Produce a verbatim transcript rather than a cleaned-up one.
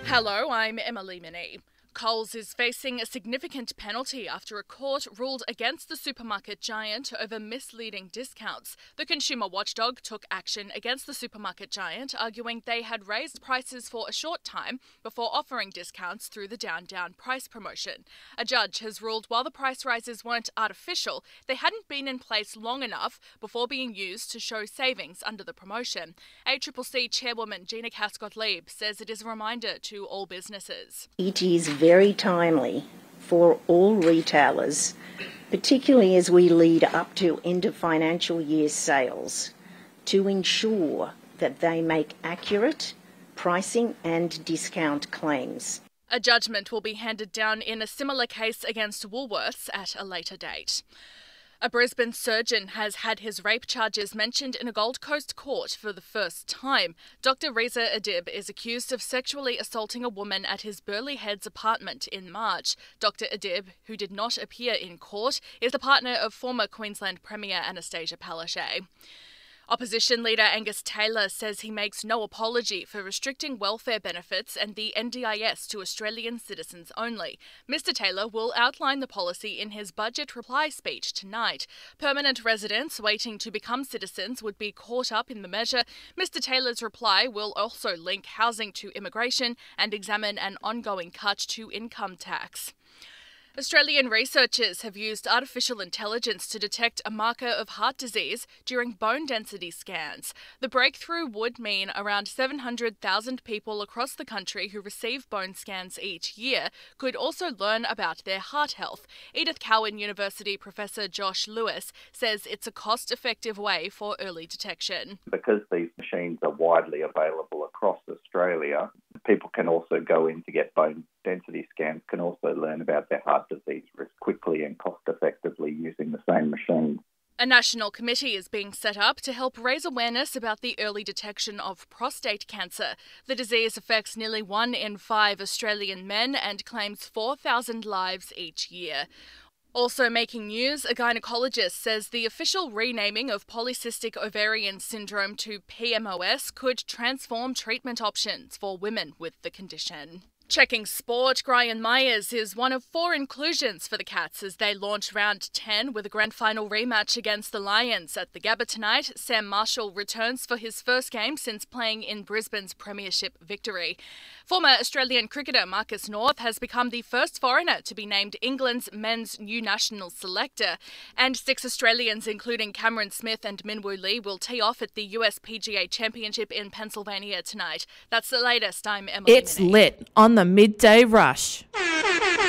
Hello, I'm Emily Minnie. Coles is facing a significant penalty after a court ruled against the supermarket giant over misleading discounts. The consumer watchdog took action against the supermarket giant, arguing they had raised prices for a short time before offering discounts through the Down Down price promotion. A judge has ruled while the price rises weren't artificial, they hadn't been in place long enough before being used to show savings under the promotion. A C C C chairwoman Gina Cass-Gottlieb says it is a reminder to all businesses. It is very timely for all retailers, particularly as we lead up to end of financial year sales, to ensure that they make accurate pricing and discount claims. A judgment will be handed down in a similar case against Woolworths at a later date. A Brisbane surgeon has had his rape charges mentioned in a Gold Coast court for the first time. Doctor Reza Adib is accused of sexually assaulting a woman at his Burleigh Heads apartment in March. Doctor Adib, who did not appear in court, is the partner of former Queensland Premier Anastasia Palaszczuk. Opposition leader Angus Taylor says he makes no apology for restricting welfare benefits and the N D I S to Australian citizens only. Mister Taylor will outline the policy in his budget reply speech tonight. Permanent residents waiting to become citizens would be caught up in the measure. Mister Taylor's reply will also link housing to immigration and examine an ongoing cut to income tax. Australian researchers have used artificial intelligence to detect a marker of heart disease during bone density scans. The breakthrough would mean around seven hundred thousand people across the country who receive bone scans each year could also learn about their heart health. Edith Cowan University Professor Josh Lewis says it's a cost-effective way for early detection. Because these machines are widely available across Australia, people can also go in to get bone density scans, can also learn about their heart disease risk quickly and cost-effectively using the same machine. A national committee is being set up to help raise awareness about the early detection of prostate cancer. The disease affects nearly one in five Australian men and claims four thousand lives each year. Also making news, a gynecologist says the official renaming of polycystic ovarian syndrome to P M O S could transform treatment options for women with the condition. Checking sport, Brian Myers is one of four inclusions for the Cats as they launch round ten with a grand final rematch against the Lions at the Gabba tonight. Sam Marshall returns for his first game since playing in Brisbane's premiership victory. Former Australian cricketer Marcus North has become the first foreigner to be named England's men's new national selector, and six Australians, including Cameron Smith and Minwoo Lee, will tee off at the U S P G A Championship in Pennsylvania tonight. That's the latest. I'm Emily It's Minnie. lit on the midday rush.